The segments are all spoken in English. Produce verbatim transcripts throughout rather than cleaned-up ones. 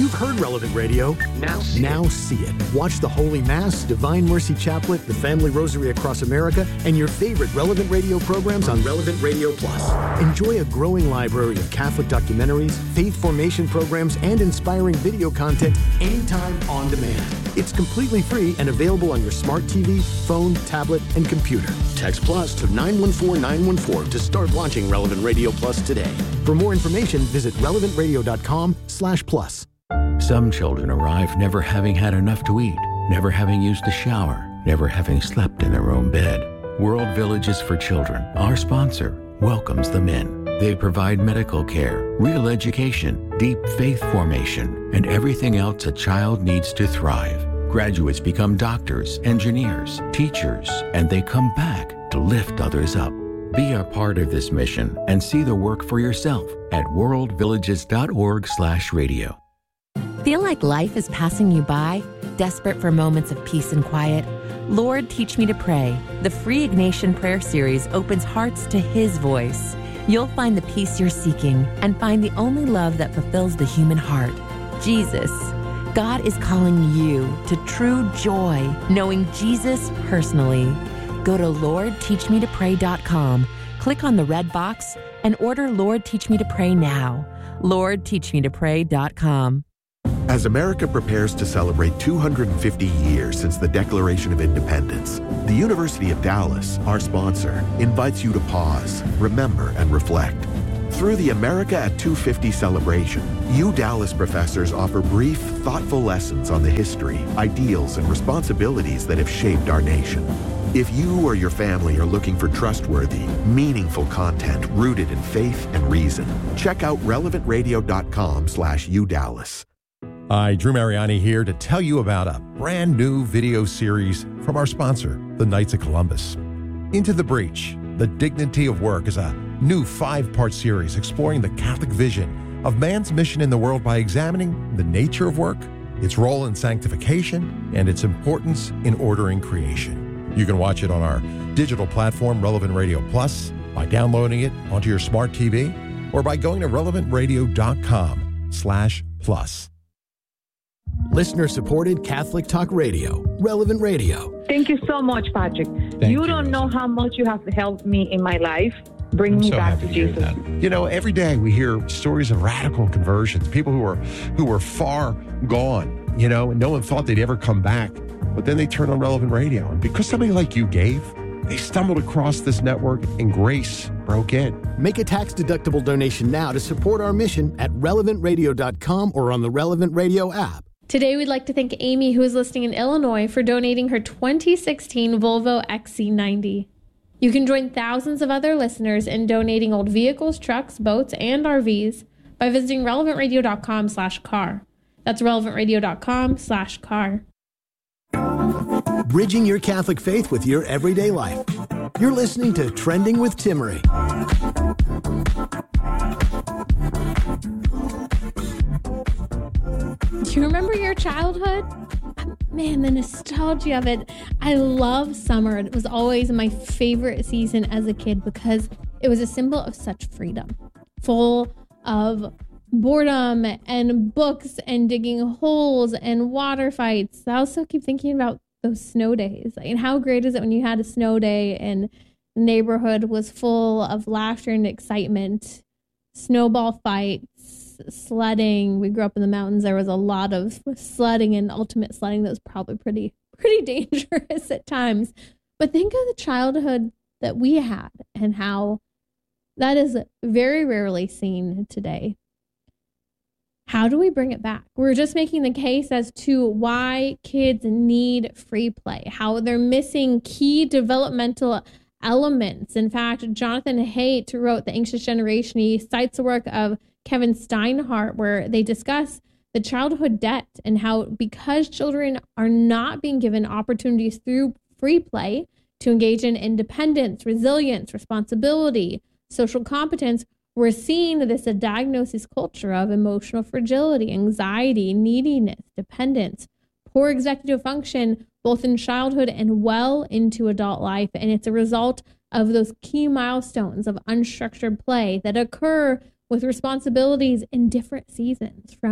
You've heard Relevant Radio. Now see, now it. see it. Watch the Holy Mass, Divine Mercy Chaplet, the Family Rosary Across America, and your favorite Relevant Radio programs on Relevant Radio Plus. Enjoy a growing library of Catholic documentaries, faith formation programs, and inspiring video content anytime on demand. It's completely free and available on your smart T V, phone, tablet, and computer. Text Plus to nine one four nine one four to start watching Relevant Radio Plus today. For more information, visit relevant radio dot com slash plus. Some children arrive never having had enough to eat, never having used a shower, never having slept in their own bed. World Villages for Children, our sponsor, welcomes them in. They provide medical care, real education, deep faith formation, and everything else a child needs to thrive. Graduates become doctors, engineers, teachers, and they come back to lift others up. Be a part of this mission and see the work for yourself at world villages dot org slash radio. Feel like life is passing you by? Desperate for moments of peace and quiet? Lord, Teach Me to Pray. The free Ignatian Prayer Series opens hearts to His voice. You'll find the peace you're seeking and find the only love that fulfills the human heart, Jesus. God is calling you to true joy, knowing Jesus personally. Go to lord teach me to pray dot com, click on the red box, and order Lord Teach Me to Pray now. lord teach me to pray dot com. As America prepares to celebrate two hundred fifty years since the Declaration of Independence, the University of Dallas, our sponsor, invites you to pause, remember, and reflect. Through the America at two fifty celebration, U Dallas professors offer brief, thoughtful lessons on the history, ideals, and responsibilities that have shaped our nation. If you or your family are looking for trustworthy, meaningful content rooted in faith and reason, check out relevant radio dot com slash U Dallas. Hi, Drew Mariani here to tell you about a brand new video series from our sponsor, the Knights of Columbus. Into the Breach, The Dignity of Work is a new five-part series exploring the Catholic vision of man's mission in the world by examining the nature of work, its role in sanctification, and its importance in ordering creation. You can watch it on our digital platform, Relevant Radio Plus, by downloading it onto your smart T V, or by going to relevant radio dot com slash plus. Listener-supported Catholic Talk Radio, Relevant Radio. Thank you so much, Patrick. Thank you you, don't Rosa. know how much you have helped me in my life. Bring I'm me so back happy to hear Jesus. that. You know, every day we hear stories of radical conversions, people who are who were far gone, you know, and no one thought they'd ever come back. But then they turned on Relevant Radio. And because somebody like you gave, they stumbled across this network and grace broke in. Make a tax-deductible donation now to support our mission at relevant radio dot com or on the Relevant Radio app. Today, we'd like to thank Amy, who is listening in Illinois, for donating her twenty sixteen Volvo X C ninety. You can join thousands of other listeners in donating old vehicles, trucks, boats, and R Vs by visiting relevant radio dot com slash car. That's relevant radio dot com slash car. Bridging your Catholic faith with your everyday life. You're listening to Trending with Timmery. Do you remember your childhood? Man, the nostalgia of it. I love summer. It was always my favorite season as a kid because it was a symbol of such freedom, full of boredom and books and digging holes and water fights. I also keep thinking about those snow days. And how great is it when you had a snow day and the neighborhood was full of laughter and excitement, snowball fights, sledding. We grew up in the mountains. There was a lot of sledding and ultimate sledding that was probably pretty, pretty dangerous at times. But think of the childhood that we had and how that is very rarely seen today. How do we bring it back? We're just making the case as to why kids need free play, how they're missing key developmental elements. In fact, Jonathan Haidt wrote The Anxious Generation. He cites the work of Kevin Steinhardt, where they discuss the childhood debt and how because children are not being given opportunities through free play to engage in independence, resilience, responsibility, social competence, we're seeing this a diagnosis culture of emotional fragility, anxiety, neediness, dependence, poor executive function, both in childhood and well into adult life. And it's a result of those key milestones of unstructured play that occur with responsibilities in different seasons, from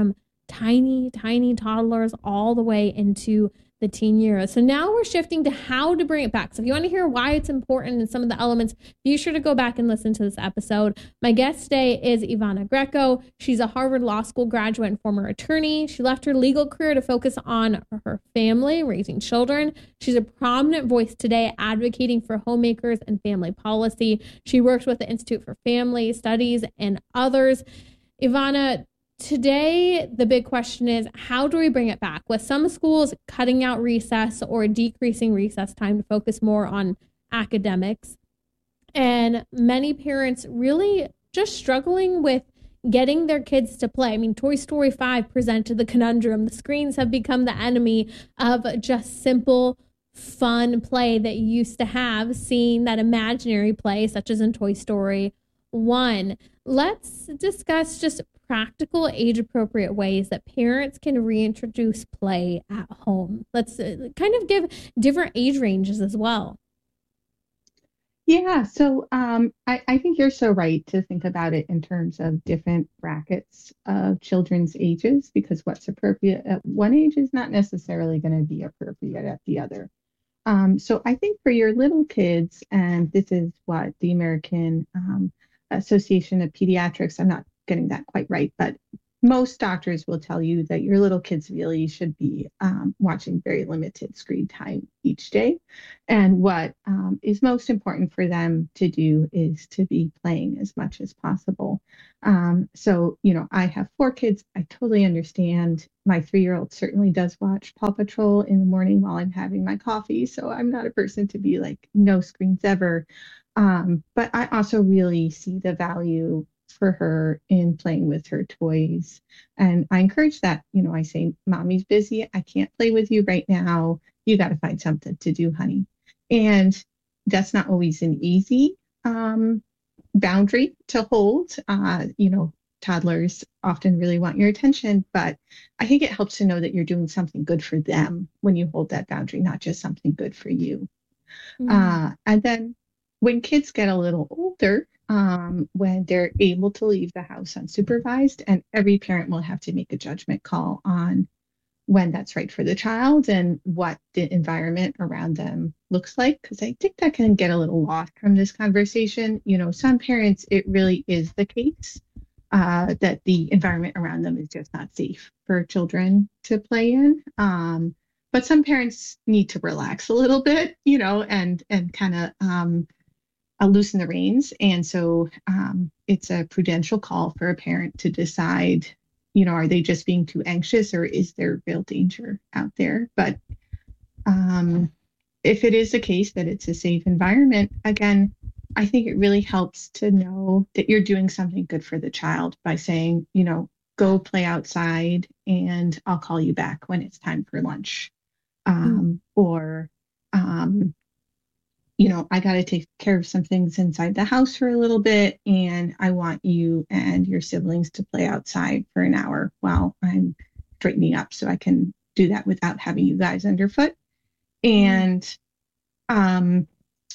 tiny, tiny toddlers all the way into the teen years. So now we're shifting to how to bring it back. So if you want to hear why it's important and some of the elements, be sure to go back and listen to this episode. My guest today is Ivana Greco. She's a Harvard Law School graduate and former attorney. She left her legal career to focus on her family, raising children. She's a prominent voice today advocating for homemakers and family policy. She works with the Institute for Family Studies and others. Ivana, today, the big question is, how do we bring it back? With some schools cutting out recess or decreasing recess time to focus more on academics, and many parents really just struggling with getting their kids to play. I mean, Toy Story five presented the conundrum. The screens have become the enemy of just simple, fun play that you used to have, seeing that imaginary play, such as in Toy Story one. Let's discuss just practical, age-appropriate ways that parents can reintroduce play at home. Let's uh, kind of give different age ranges as well. Yeah, so um, I, I think you're so right to think about it in terms of different brackets of children's ages, because what's appropriate at one age is not necessarily going to be appropriate at the other. Um, so I think for your little kids, and this is what the American um, Association of Pediatrics, I'm not getting that quite right, but most doctors will tell you that your little kids really should be um, watching very limited screen time each day. And what um, is most important for them to do is to be playing as much as possible. Um, so, you know, I have four kids. I totally understand. My three-year-old certainly does watch Paw Patrol in the morning while I'm having my coffee. So I'm not a person to be like, no screens ever. Um, but I also really see the value for her in playing with her toys. And I encourage that. You know, I say, mommy's busy. I can't play with you right now. You got to find something to do, honey. And that's not always an easy um, boundary to hold. Uh, you know, toddlers often really want your attention, but I think it helps to know that you're doing something good for them when you hold that boundary, not just something good for you. Mm-hmm. Uh, and then when kids get a little older, um, when they're able to leave the house unsupervised, and every parent will have to make a judgment call on when that's right for the child and what the environment around them looks like, because I think that can get a little lost from this conversation. You know, some parents, it really is the case uh, that the environment around them is just not safe for children to play in. Um, but some parents need to relax a little bit, you know, and and kind of um, uh, loosen the reins. And so um, it's a prudential call for a parent to decide, you know, are they just being too anxious, or is there real danger out there? But um, if it is the case that it's a safe environment, again, I think it really helps to know that you're doing something good for the child by saying, you know, go play outside and I'll call you back when it's time for lunch. Um, mm. Or, um, you know, I got to take care of some things inside the house for a little bit, and I want you and your siblings to play outside for an hour while I'm straightening up, so I can do that without having you guys underfoot. And um,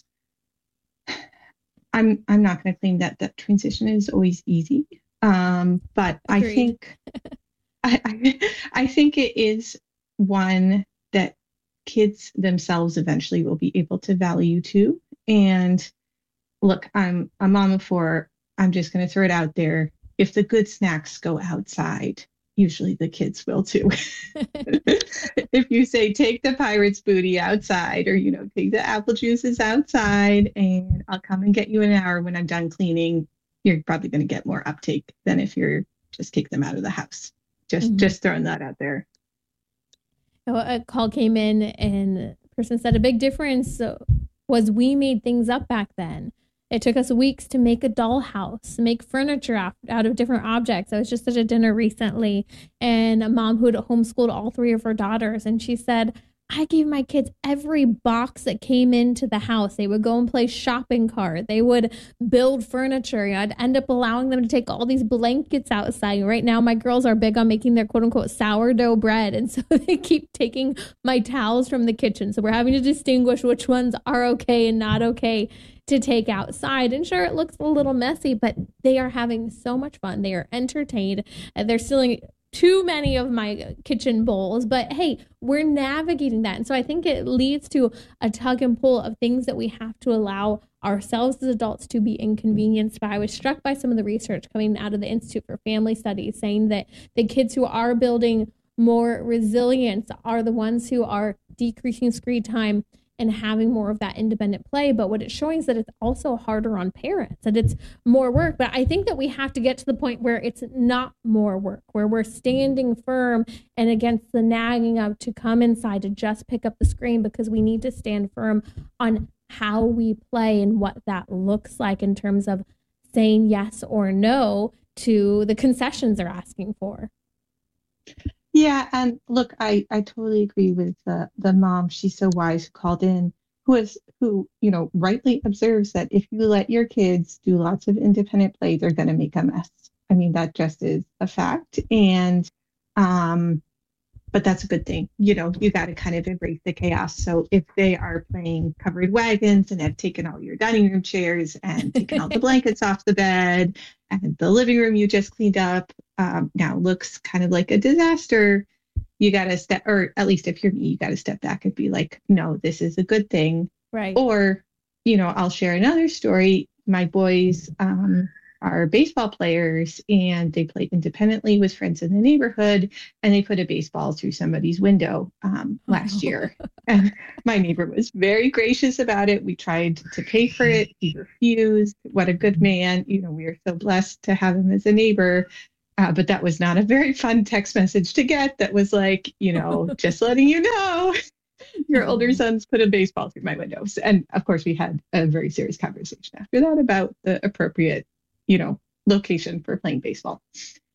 I'm I'm not going to claim that that transition is always easy, um, but Agreed. I think I, I I think it is one that kids themselves eventually will be able to value too. And look, I'm a mom of four. I'm just going to throw it out there. If the good snacks go outside, usually the kids will too. If you say, take the pirate's booty outside, or, you know, take the apple juices outside and I'll come and get you in an hour when I'm done cleaning, you're probably going to get more uptake than if you're just kick them out of the house. Just, mm-hmm. just throwing that out there. A call came in and the person said a big difference was we made things up back then. It took us weeks to make a dollhouse, make furniture out, out of different objects. I was just at a dinner recently, and a mom who had homeschooled all three of her daughters, and she said, I gave my kids every box that came into the house. They would go and play shopping cart. They would build furniture. I'd end up allowing them to take all these blankets outside. Right now, my girls are big on making their quote unquote sourdough bread. And so they keep taking my towels from the kitchen. So we're having to distinguish which ones are okay and not okay to take outside. And sure, it looks a little messy, but they are having so much fun. They are entertained. They're stealing too many of my kitchen bowls, but hey, we're navigating that. And so I think it leads to a tug and pull of things that we have to allow ourselves as adults to be inconvenienced by. I was struck by some of the research coming out of the Institute for Family Studies saying that the kids who are building more resilience are the ones who are decreasing screen time and having more of that independent play. But what it's showing is that it's also harder on parents, that it's more work. But I think that we have to get to the point where it's not more work, where we're standing firm and against the nagging of to come inside, to just pick up the screen, because we need to stand firm on how we play and what that looks like in terms of saying yes or no to the concessions they're asking for. Yeah, and look, I, I totally agree with the, the mom. She's so wise, who called in, who is who, you know, rightly observes that if you let your kids do lots of independent play, they're going to make a mess. I mean, that just is a fact. And, um, but that's a good thing. You know, you got to kind of embrace the chaos. So if they are playing covered wagons and have taken all your dining room chairs and taken all the blankets off the bed, and the living room you just cleaned up um, now looks kind of like a disaster, you got to step, or at least if you're me, you got to step back and be like, no, this is a good thing. Right. Or, you know, I'll share another story. My boys um, are baseball players, and they play independently with friends in the neighborhood, and they put a baseball through somebody's window um, last oh. year. And my neighbor was very gracious about it. We tried to pay for it. He refused. What a good man. You know, we are so blessed to have him as a neighbor. Uh, but that was not a very fun text message to get. That was like, you know, just letting you know, your older sons put a baseball through my windows. And of course, we had a very serious conversation after that about the appropriate, you know, location for playing baseball.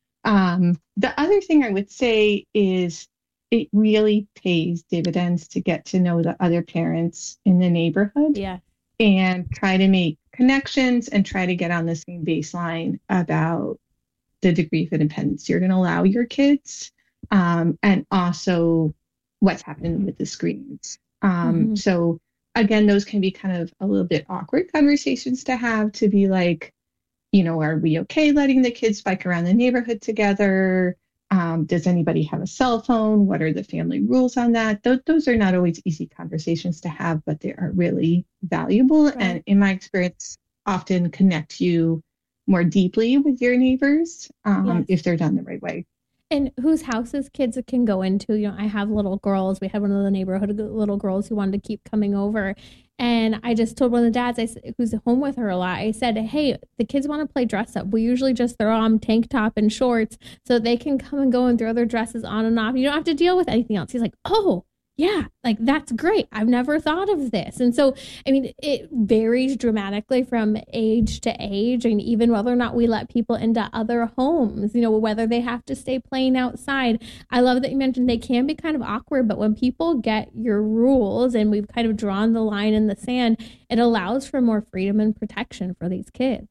Um, the other thing I would say is it really pays dividends to get to know the other parents in the neighborhood. Yeah. And try to make connections and try to get on the same baseline about the degree of independence you're going to allow your kids, um, and also what's happening with the screens. Um, mm-hmm. So again, those can be kind of a little bit awkward conversations to have, to be like, you know, are we okay letting the kids bike around the neighborhood together? Um, does anybody have a cell phone? What are the family rules on that? Th- those are not always easy conversations to have, but they are really valuable. Right. And in my experience, often connect you more deeply with your neighbors um, yes. if they're done the right way. And whose houses kids can go into. You know, I have little girls. We had one of the neighborhood little girls who wanted to keep coming over. And I just told one of the dads, I said, who's home with her a lot, I said, hey, the kids want to play dress up. We usually just throw on tank top and shorts so they can come and go and throw their dresses on and off. You don't have to deal with anything else. He's like, oh, yeah, like that's great. I've never thought of this. And so, I mean, it varies dramatically from age to age, and even whether or not we let people into other homes, you know, whether they have to stay playing outside. I love that you mentioned they can be kind of awkward, but when people get your rules and we've kind of drawn the line in the sand, it allows for more freedom and protection for these kids.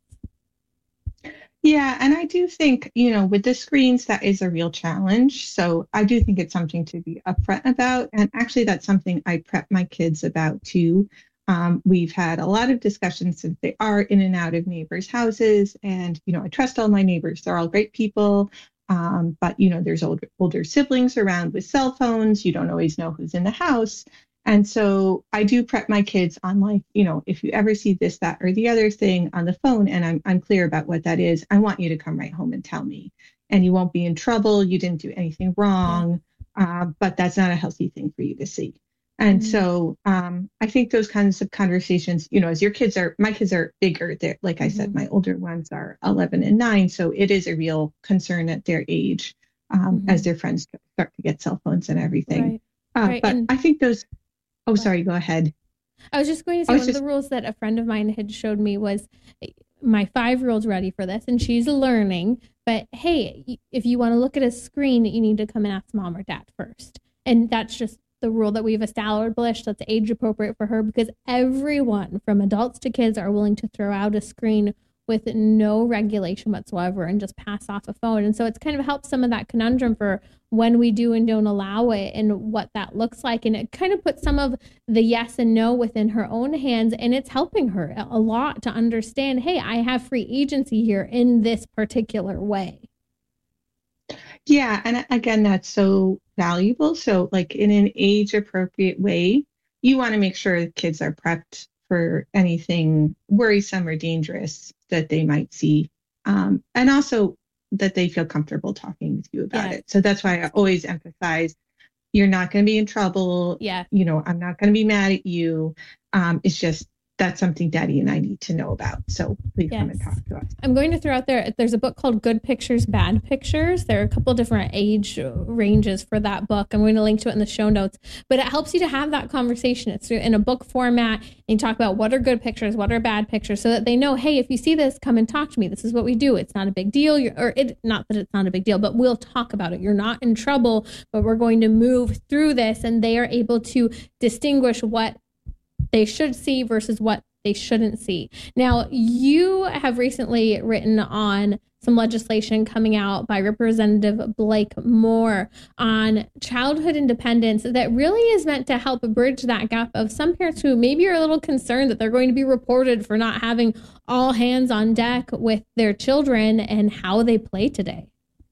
Yeah, and I do think, you know, with the screens, that is a real challenge. So I do think it's something to be upfront about. And actually, that's something I prep my kids about, too. Um, we've had a lot of discussions since they are in and out of neighbors' houses. And, you know, I trust all my neighbors. They're all great people. Um, but, you know, there's older, older siblings around with cell phones. You don't always know who's in the house. And so I do prep my kids on, like, you know, if you ever see this, that, or the other thing on the phone, and I'm I'm clear about what that is, I want you to come right home and tell me. And you won't be in trouble. You didn't do anything wrong. Uh, but that's not a healthy thing for you to see. And mm-hmm. so um, I think those kinds of conversations, you know, as your kids are, my kids are bigger. They're, like I mm-hmm. said, my older ones are eleven and nine. So it is a real concern at their age um, mm-hmm. as their friends start to get cell phones and everything. Right. Uh, right. But And- I think those... Oh, sorry, go ahead. I was just going to say, one just... of the rules that a friend of mine had showed me was, my five-year-old's ready for this, and she's learning, but hey, if you want to look at a screen, you need to come and ask mom or dad first. And that's just the rule that we've established that's age appropriate for her, because everyone, from adults to kids, are willing to throw out a screen with no regulation whatsoever and just pass off a phone. And so it's kind of helped some of that conundrum for when we do and don't allow it and what that looks like. And it kind of puts some of the yes and no within her own hands. And it's helping her a lot to understand, hey, I have free agency here in this particular way. Yeah, and again, that's so valuable. So, like in an age appropriate way, you want to make sure the kids are prepped for anything worrisome or dangerous that they might see. Um, and also that they feel comfortable talking with you about Yeah. it. So that's why I always emphasize you're not going to be in trouble. Yeah. You know, I'm not going to be mad at you. Um, it's just that's something Daddy and I need to know about. So please come and Yes. talk to us. I'm going to throw out there, there's a book called Good Pictures, Bad Pictures. There are a couple different age ranges for that book. I'm going to link to it in the show notes, but it helps you to have that conversation. It's in a book format, and you talk about what are good pictures, what are bad pictures, so that they know, hey, if you see this, come and talk to me. This is what we do. It's not a big deal. You're, or it, not that it's not a big deal, but we'll talk about it. You're not in trouble, but we're going to move through this, and they are able to distinguish what they should see versus what they shouldn't see. Now, you have recently written on some legislation coming out by Representative Blake Moore on childhood independence that really is meant to help bridge that gap of some parents who maybe are a little concerned that they're going to be reported for not having all hands on deck with their children and how they play today.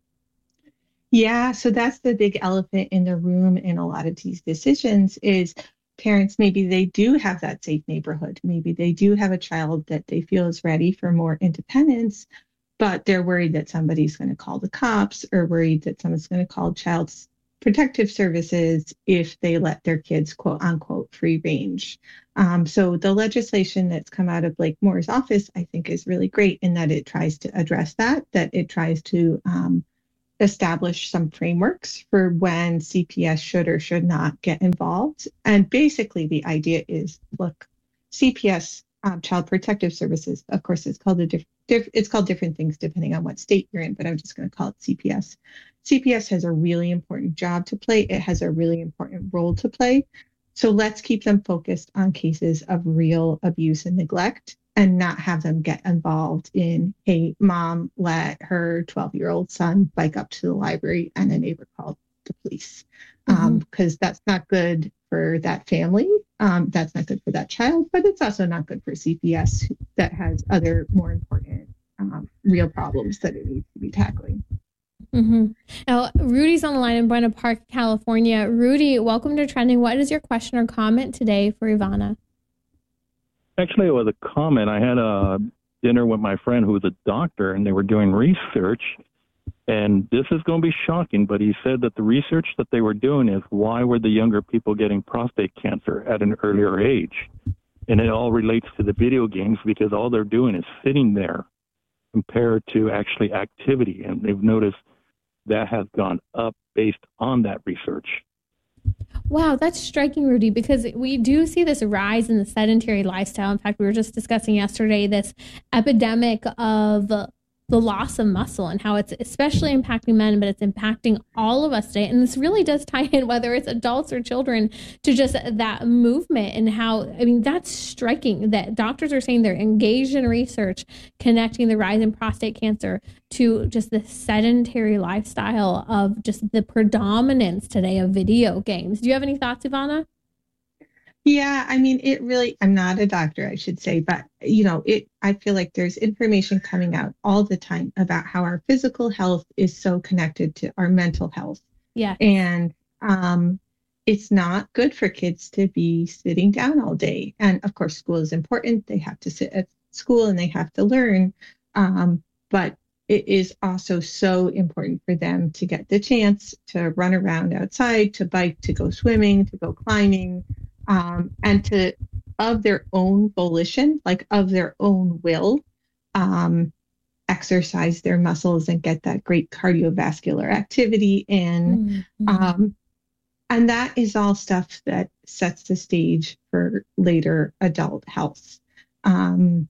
Yeah, so that's the big elephant in the room in a lot of these decisions is parents, maybe they do have that safe neighborhood. Maybe they do have a child that they feel is ready for more independence, but they're worried that somebody's going to call the cops or worried that someone's going to call child protective services if they let their kids, quote unquote, free range. Um, so the legislation that's come out of Blake Moore's office, I think, is really great in that it tries to address that, that it tries to um, establish some frameworks for when C P S should or should not get involved. And basically the idea is, look, C P S, um, Child Protective Services, of course, it's called a diff- diff- it's called different things depending on what state you're in, but I'm just going to call it C P S. C P S has a really important job to play. It has a really important role to play. So let's keep them focused on cases of real abuse and neglect and not have them get involved in, hey, mom let her twelve-year-old son bike up to the library and a neighbor called the police. Because mm-hmm. um, that's not good for that family. Um, that's not good for that child, but it's also not good for C P S that has other more important um, real problems that it needs to be tackling. Mm-hmm. Now, Rudy's on the line in Buena Park, California. Rudy, welcome to Trending. What is your question or comment today for Ivana? Actually, it was a comment. I had a dinner with my friend who was a doctor, and they were doing research. And this is going to be shocking, but he said that the research that they were doing is why were the younger people getting prostate cancer at an earlier age? And it all relates to the video games because all they're doing is sitting there compared to actually activity. And they've noticed that has gone up based on that research. Wow, that's striking, Rudy, because we do see this rise in the sedentary lifestyle. In fact, we were just discussing yesterday this epidemic of the loss of muscle and how it's especially impacting men, but it's impacting all of us today. And this really does tie in, whether it's adults or children, to just that movement and how, I mean, that's striking that doctors are saying they're engaged in research connecting the rise in prostate cancer to just the sedentary lifestyle of just the predominance today of video games. Do you have any thoughts, Ivana? Yeah, I mean, it really, I'm not a doctor, I should say, but, you know, it, I feel like there's information coming out all the time about how our physical health is so connected to our mental health. Yeah. And um, it's not good for kids to be sitting down all day. And of course, school is important. They have to sit at school and they have to learn. Um, but it is also so important for them to get the chance to run around outside, to bike, to go swimming, to go climbing. Um, and to, of their own volition, like of their own will, um, exercise their muscles and get that great cardiovascular activity in. Mm-hmm. Um, and that is all stuff that sets the stage for later adult health. Um,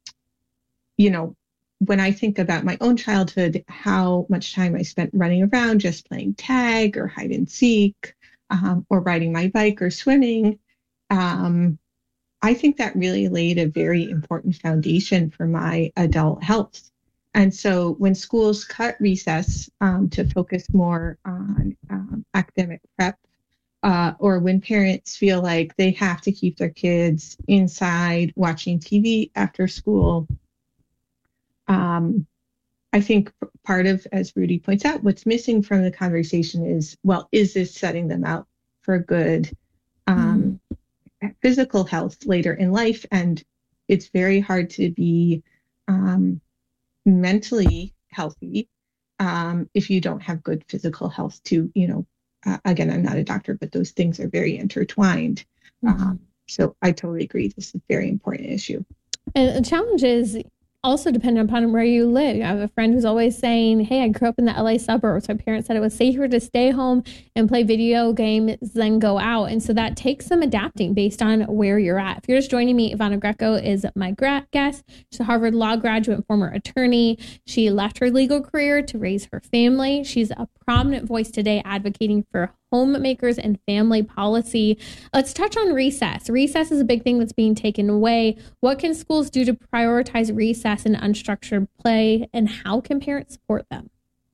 you know, when I think about my own childhood, how much time I spent running around just playing tag or hide and seek, Um, or riding my bike or swimming, um, I think that really laid a very important foundation for my adult health. And so when schools cut recess um, to focus more on um, academic prep, uh, or when parents feel like they have to keep their kids inside watching T V after school, um, I think part of, as Rudy points out, what's missing from the conversation is, well, is this setting them out for good um, mm. physical health later in life? And it's very hard to be um, mentally healthy um, if you don't have good physical health too. You know, uh, again, I'm not a doctor, but those things are very intertwined. Mm-hmm. Um, so I totally agree. This is a very important issue. And the challenge is also dependent upon where you live. I have a friend who's always saying, hey, I grew up in the L A suburbs. My parents said it was safer to stay home and play video games than go out. And so that takes some adapting based on where you're at. If you're just joining me, Ivana Greco is my gra- guest. She's a Harvard Law graduate and former attorney. She left her legal career to raise her family. She's a prominent voice today advocating for homemakers and family policy. Let's touch on recess. Recess is a big thing that's being taken away. What can schools do to prioritize recess and unstructured play, and how can parents support them?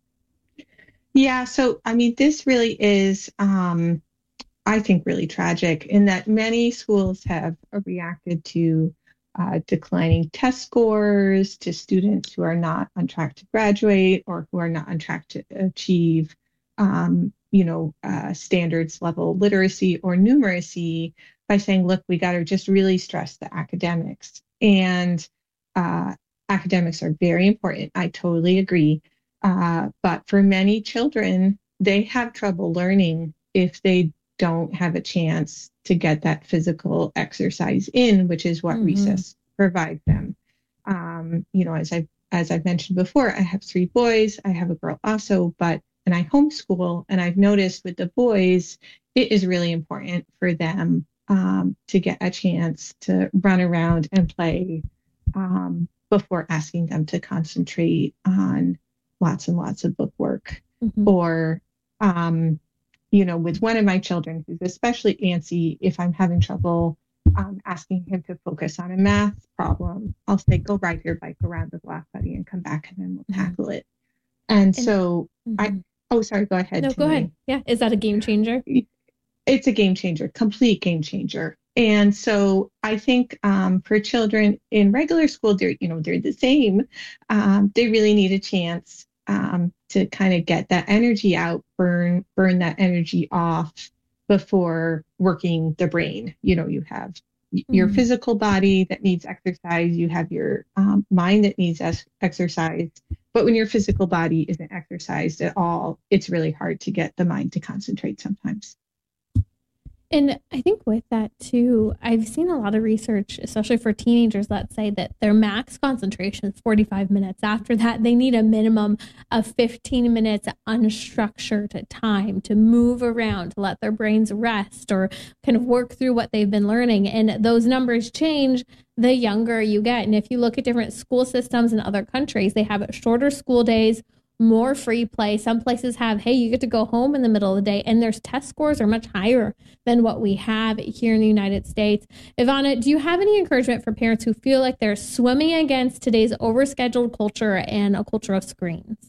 Yeah, so I mean, this really is, um, I think, really tragic in that many schools have reacted to uh, declining test scores, to students who are not on track to graduate or who are not on track to achieve um, you know, uh, standards level literacy or numeracy by saying, look, we got to just really stress the academics. And uh, academics are very important. I totally agree. Uh, but for many children, they have trouble learning if they don't have a chance to get that physical exercise in, which is what mm-hmm. recess provides them. Um, you know, as I as I've mentioned before, I have three boys. I have a girl also, but and I homeschool, and I've noticed with the boys, it is really important for them um, to get a chance to run around and play um, before asking them to concentrate on lots and lots of book work. Mm-hmm. Or, um, you know, with one of my children who's especially antsy, if I'm having trouble um, asking him to focus on a math problem, I'll say, go ride your bike around the block, buddy, and come back and then we'll mm-hmm. tackle it. And, and so mm-hmm. I... Oh, sorry. Go ahead. No, go ahead. Yeah. Is that a game changer? It's a game changer, complete game changer. And so I think um, for children in regular school, they're, you know, they're the same. Um, they really need a chance um, to kind of get that energy out, burn, burn that energy off before working the brain. You know, you have mm-hmm. your physical body that needs exercise. You have your um, mind that needs ex- exercise. But when your physical body isn't exercised at all, it's really hard to get the mind to concentrate sometimes. And I think with that too, I've seen a lot of research, especially for teenagers, let's say, that their max concentration is forty-five minutes. After that, they need a minimum of fifteen minutes unstructured time to move around, to let their brains rest or kind of work through what they've been learning. And those numbers change the younger you get. And if you look at different school systems in other countries, they have shorter school days, more free play. Some places have, hey, you get to go home in the middle of the day, and their test scores are much higher than what we have here in the United States. Ivana, do you have any encouragement for parents who feel like they're swimming against today's overscheduled culture and a culture of screens?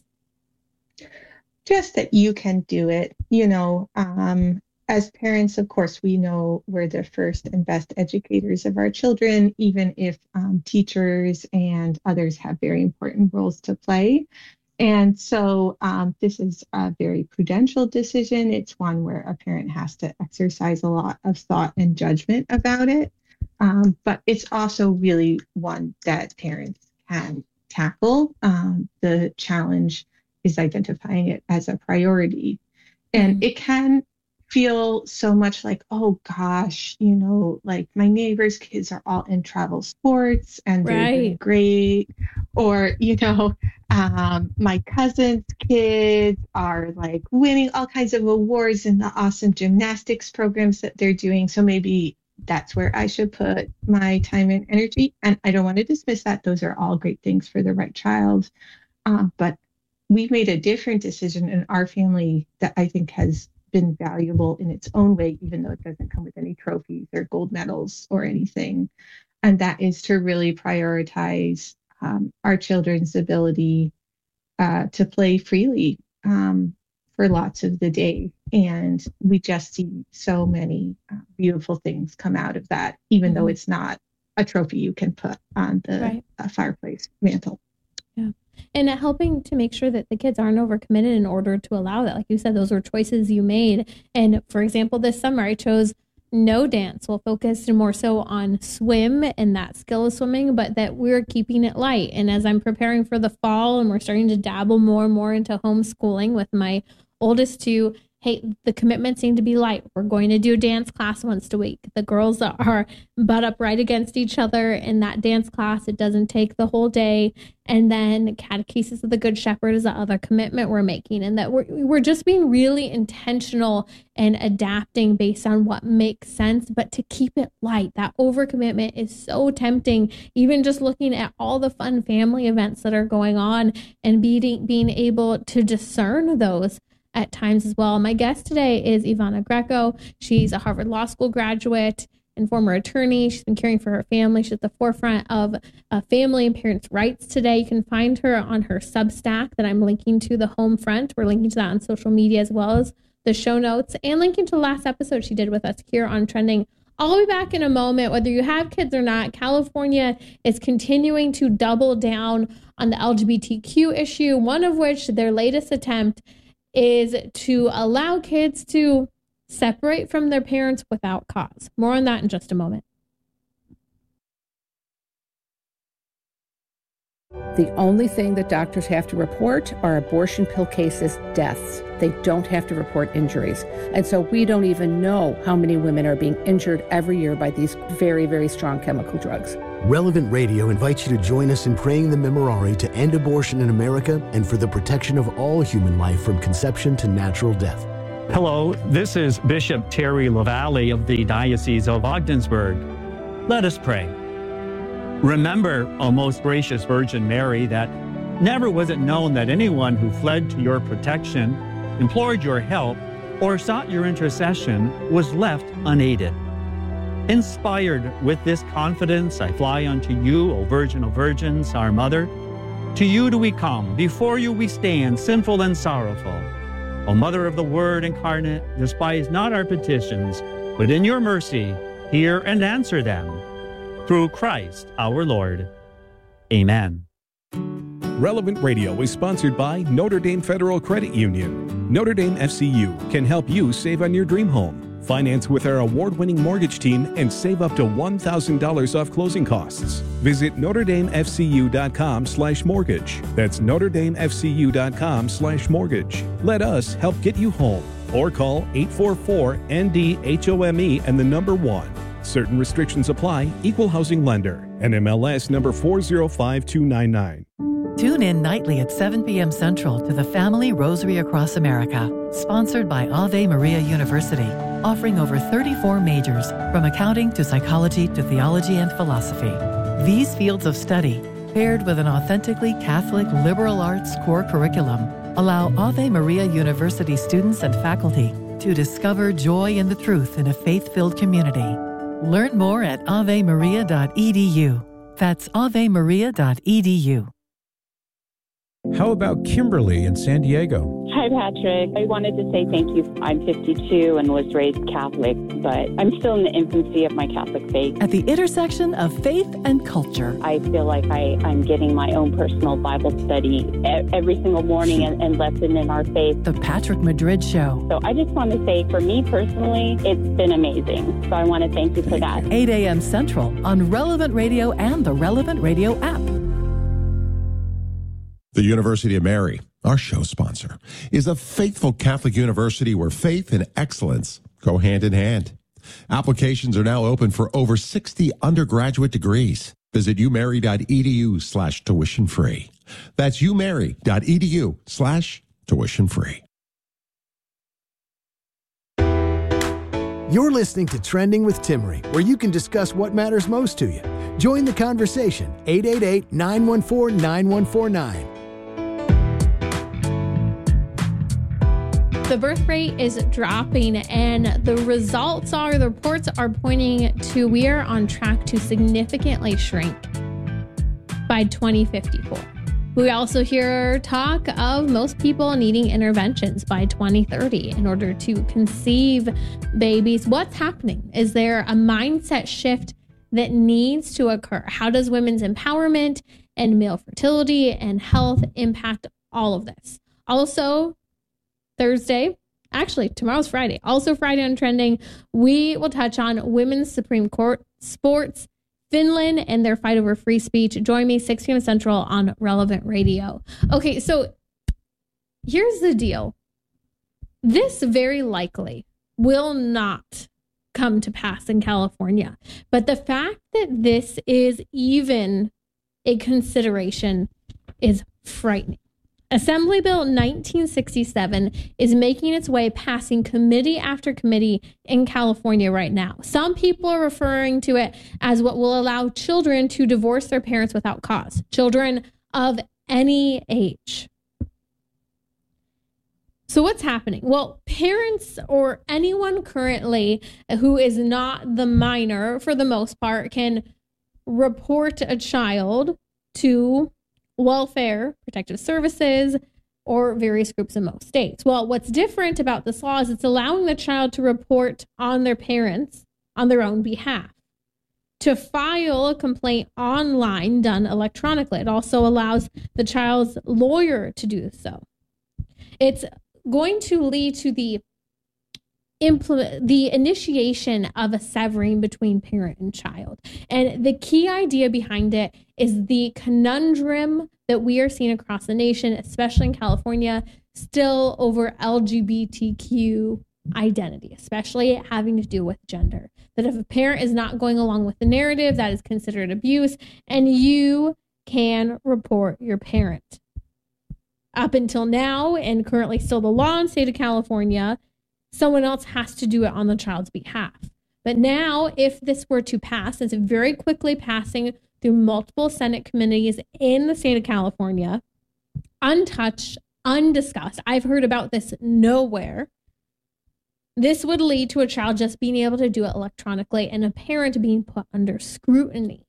Just that you can do it. You know, um, as parents, of course, we know we're the first and best educators of our children, even if um, teachers and others have very important roles to play. And so um, this is a very prudential decision. It's one where a parent has to exercise a lot of thought and judgment about it. Um, but it's also really one that parents can tackle. Um, the challenge is identifying it as a priority. And mm-hmm. it can feel so much like, oh gosh, you know, like my neighbor's kids are all in travel sports and they're right. doing great. Or, you know, um, my cousin's kids are like winning all kinds of awards in the awesome gymnastics programs that they're doing. So maybe that's where I should put my time and energy. And I don't want to dismiss that. Those are all great things for the right child. Uh, but we've made a different decision in our family that I think has been valuable in its own way, even though it doesn't come with any trophies or gold medals or anything. And that is to really prioritize um, our children's ability uh, to play freely um, for lots of the day. And we just see so many uh, beautiful things come out of that, even mm-hmm. though it's not a trophy you can put on the right. uh, fireplace mantle. Yeah. and helping to make sure that the kids aren't overcommitted in order to allow that. Like you said, those were choices you made. And for example, this summer I chose no dance. We'll focus more so on swim and that skill of swimming, but that we're keeping it light. And as I'm preparing for the fall and we're starting to dabble more and more into homeschooling with my oldest two, hey, the commitments seem to be light. We're going to do dance class once a week. The girls are butt up right against each other in that dance class. It doesn't take the whole day. And then Catechesis of the Good Shepherd is the other commitment we're making. And that we're, we're just being really intentional and adapting based on what makes sense, but to keep it light. That overcommitment is so tempting, even just looking at all the fun family events that are going on and being, being able to discern those at times as well. My guest today is Ivana Greco. She's a Harvard Law School graduate and former attorney. She's been caring for her family. She's at the forefront of uh, family and parents' rights today. You can find her on her Substack that I'm linking to, the home front. We're linking to that on social media as well as the show notes, and linking to the last episode she did with us here on Trending. I'll be back in a moment. Whether you have kids or not, California is continuing to double down on the L G B T Q issue, one of which their latest attempt is to allow kids to separate from their parents without cause. More on that in just a moment. The only thing that doctors have to report are abortion pill cases, deaths. They don't have to report injuries. And so we don't even know how many women are being injured every year by these very, very strong chemical drugs. Relevant Radio invites you to join us in praying the Memorare to end abortion in America and for the protection of all human life from conception to natural death. Hello, this is Bishop Terry LaValle of the Diocese of Ogdensburg. Let us pray. Remember, O most gracious Virgin Mary, that never was it known that anyone who fled to your protection, implored your help, or sought your intercession was left unaided. Inspired with this confidence, I fly unto you, O Virgin of Virgins, our Mother. To you do we come, before you we stand, sinful and sorrowful. O Mother of the Word incarnate, despise not our petitions, but in your mercy hear and answer them. Through Christ our Lord. Amen. Relevant Radio is sponsored by Notre Dame Federal Credit Union. Notre Dame F C U can help you save on your dream home. Finance with our award-winning mortgage team and save up to one thousand dollars off closing costs. Visit NotreDameFCU.com slash mortgage. That's NotreDameFCU.com slash mortgage. Let us help get you home. Or call eight four four N D H O M E and the number one. Certain restrictions apply. Equal housing lender. N M L S number four zero five two nine nine. Tune in nightly at seven p.m. Central to the Family Rosary Across America, sponsored by Ave Maria University, offering over thirty-four majors, from accounting to psychology to theology and philosophy. These fields of study, paired with an authentically Catholic liberal arts core curriculum, allow Ave Maria University students and faculty to discover joy in the truth in a faith-filled community. Learn more at ave maria dot e d u. That's ave maria dot e d u. How about Kimberly in San Diego? Hi, Patrick. I wanted to say thank you. I'm fifty-two and was raised Catholic, but I'm still in the infancy of my Catholic faith. At the intersection of faith and culture, I feel like I, I'm getting my own personal Bible study every single morning and, and lesson in our faith. The Patrick Madrid Show. So I just want to say, for me personally, it's been amazing. So I want to thank you for that. eight a.m. Central on Relevant Radio and the Relevant Radio app. The University of Mary, our show sponsor, is a faithful Catholic university where faith and excellence go hand in hand. Applications are now open for over sixty undergraduate degrees. Visit umary.edu slash tuition free. That's umary.edu slash tuition free. You're listening to Trending with Timmerie, where you can discuss what matters most to you. Join the conversation, eight eight eight, nine one four, nine one four nine. The birth rate is dropping, and the results are, the reports are pointing to we are on track to significantly shrink by twenty fifty-four. We also hear talk of most people needing interventions by twenty thirty in order to conceive babies. What's happening? Is there a mindset shift that needs to occur. How does women's empowerment and male fertility and health impact all of this? Also, Thursday, actually, tomorrow's Friday, also Friday on Trending, we will touch on women's Supreme Court sports, Finland, and their fight over free speech. Join me six p.m. Central on Relevant Radio. Okay, so here's the deal. This very likely will not come to pass in California. But the fact that this is even a consideration is frightening. Assembly Bill nineteen sixty-seven is making its way passing committee after committee in California right now. Some people are referring to it as what will allow children to divorce their parents without cause. Children of any age. So what's happening? Well, parents or anyone currently who is not the minor, for the most part, can report a child to welfare, protective services, or various groups in most states. Well, what's different about this law is it's allowing the child to report on their parents on their own behalf. To file a complaint online done electronically. It also allows the child's lawyer to do so. It's going to lead to the implement the initiation of a severing between parent and child. And the key idea behind it is the conundrum that we are seeing across the nation, especially in California, still over L G B T Q identity, especially having to do with gender. That if a parent is not going along with the narrative, that is considered abuse, and you can report your parent. Up until now, and currently still the law in the state of California, someone else has to do it on the child's behalf. But now, if this were to pass, it's very quickly passing through multiple Senate committees in the state of California, untouched, undiscussed. I've heard about this nowhere. This would lead to a child just being able to do it electronically and a parent being put under scrutiny.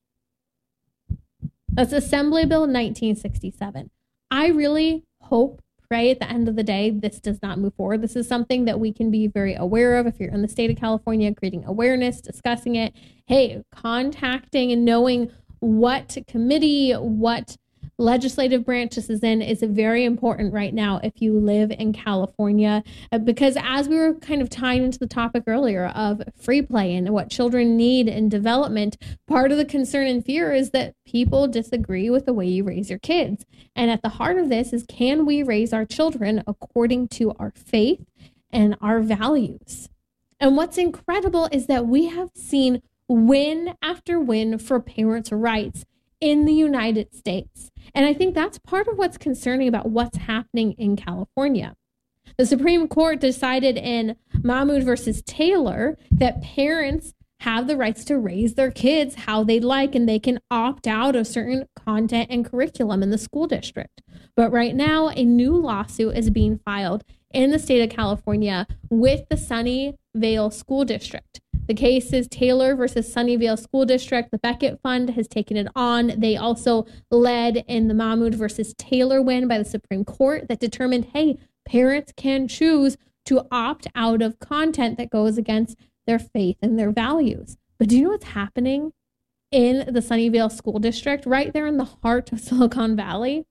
That's Assembly Bill nineteen sixty-seven. I really hope, pray at the end of the day, this does not move forward. This is something that we can be very aware of if you're in the state of California, creating awareness, discussing it. Hey, contacting and knowing what committee, what legislative branch this is in is very important right now if you live in California, because as we were kind of tying into the topic earlier of free play and what children need in development, part of the concern and fear is that people disagree with the way you raise your kids. And at the heart of this is, can we raise our children according to our faith and our values? And what's incredible is that we have seen win after win for parents' rights in the United States. And I think that's part of what's concerning about what's happening in California. The Supreme Court decided in Mahmoud versus Taylor that parents have the rights to raise their kids how they'd like, and they can opt out of certain content and curriculum in the school district. But right now, a new lawsuit is being filed in the state of California with the Sunnyvale School District. The case is Taylor versus Sunnyvale School District. The Beckett Fund has taken it on. They also led in the Mahmoud versus Taylor win by the Supreme Court that determined, hey, parents can choose to opt out of content that goes against their faith and their values. But do you know what's happening in the Sunnyvale School District, right there in the heart of Silicon Valley?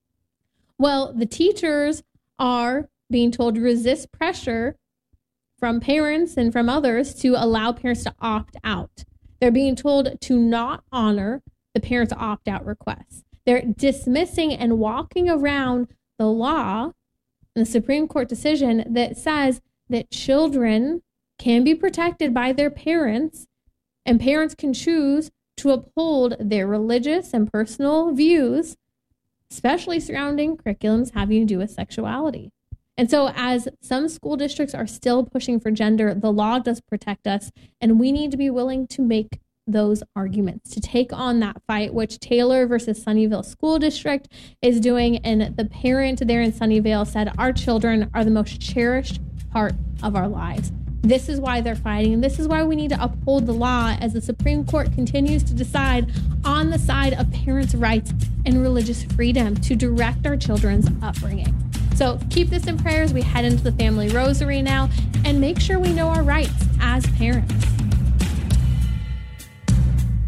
Well, the teachers are being told to resist pressure from parents and from others to allow parents to opt out. They're being told to not honor the parents' opt-out requests. They're dismissing and walking around the law and the Supreme Court decision that says that children can be protected by their parents, and parents can choose to uphold their religious and personal views, especially surrounding curriculums having to do with sexuality. And so as some school districts are still pushing for gender, the law does protect us, and we need to be willing to make those arguments, to take on that fight, which Taylor versus Sunnyvale School District is doing. And the parent there in Sunnyvale said, our children are the most cherished part of our lives. This is why they're fighting, and this is why we need to uphold the law as the Supreme Court continues to decide on the side of parents' rights and religious freedom to direct our children's upbringing. So keep this in prayer as we head into the Family Rosary now, and make sure we know our rights as parents.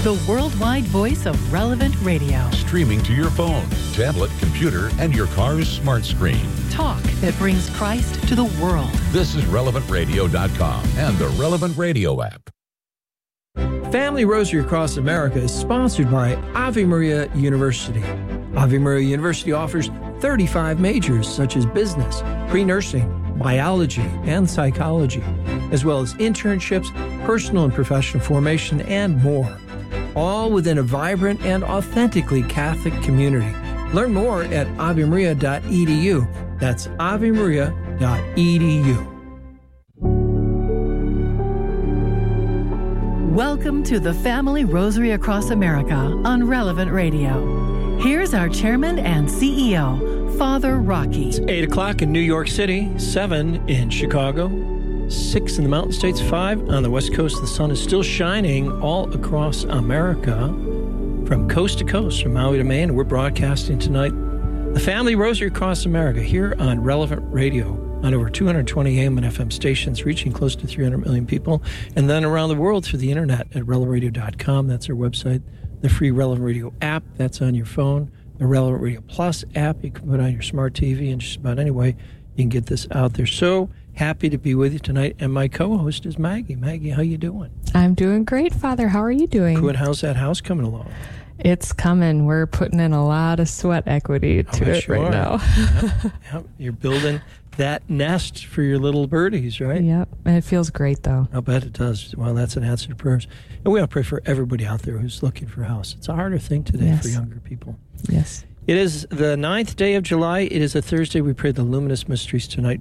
the worldwide voice of Relevant Radio. Streaming to your phone, tablet, computer, and your car's smart screen. Talk that brings Christ to the world. This is relevant radio dot com and the Relevant Radio app. Family Rosary Across America is sponsored by Ave Maria University. Ave Maria University offers thirty-five majors such as business, pre-nursing, biology, and psychology, as well as internships, personal and professional formation, and more, all within a vibrant and authentically Catholic community. Learn more at ave maria dot e d u. That's ave maria dot e d u. Welcome to the Family Rosary Across America on Relevant Radio. Here's our chairman and C E O, Father Rocky. It's eight o'clock in New York City, seven in Chicago, six in the Mountain States, five on the West Coast. The sun is still shining all across America from coast to coast, from Maui to Maine. We're broadcasting tonight the Family Rosary Across America here on Relevant Radio on over two hundred twenty A M and F M stations, reaching close to three hundred million people, and then around the world through the internet at relevant radio dot com. That's our website. The free Relevant Radio app, that's on your phone. The Relevant Radio Plus app, you can put on your smart T V, and just about any way you can get this out there. So happy to be with you tonight, and my co-host is Maggie. Maggie, how you doing? I'm doing great, Father. How are you doing? Good. How's that house coming along? It's coming. We're putting in a lot of sweat equity to oh, it sure. right now. Yep, yep. You're building that nest for your little birdies, right? Yep. And it feels great, though. I'll bet it does. Well, that's an answer to prayers. And we want to pray for everybody out there who's looking for a house. It's a harder thing today yes. for younger people. Yes. It is the ninth day of July. It is a Thursday. We pray the luminous mysteries tonight.